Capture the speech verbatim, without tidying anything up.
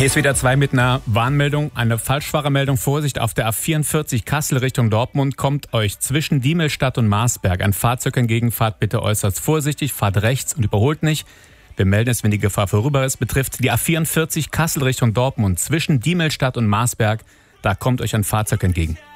Hier ist wieder zwei mit einer Warnmeldung, eine Falschfahrermeldung. Vorsicht, auf der A vierundvierzig Kassel Richtung Dortmund kommt euch zwischen Diemelstadt und Marsberg ein Fahrzeug entgegen. Fahrt bitte äußerst vorsichtig, fahrt rechts und überholt nicht. Wir melden es, wenn die Gefahr vorüber ist. Betrifft die A vierundvierzig Kassel Richtung Dortmund zwischen Diemelstadt und Marsberg. Da kommt euch ein Fahrzeug entgegen.